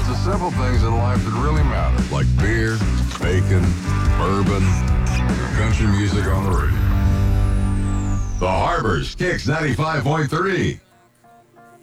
the simple things in life that really matter, like beer, bacon, bourbon, country music on the radio. The Harbor's Kicks 95.3.